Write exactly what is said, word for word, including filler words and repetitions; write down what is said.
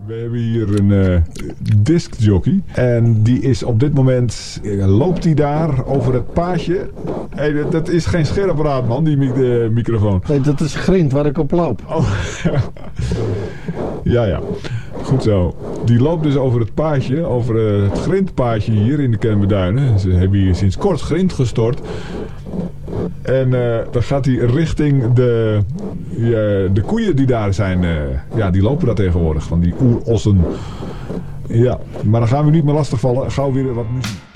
We hebben hier een uh, discjockey. En die is op dit moment... Uh, loopt hij daar over het paadje. Hey, dat, dat is geen schermapparaat, man, die mic- de microfoon. Nee, dat is grind waar ik op loop. Oh. ja, ja. Goed zo. Die loopt dus over het paadje. Over uh, het grindpaadje hier in de Kennemerduinen. Ze hebben hier sinds kort grind gestort. En uh, dan gaat hij richting de, uh, de koeien die daar zijn. Uh, ja, die lopen daar tegenwoordig. Van die oerossen. Ja, maar dan gaan we niet meer lastigvallen. Gauw weer wat muziek.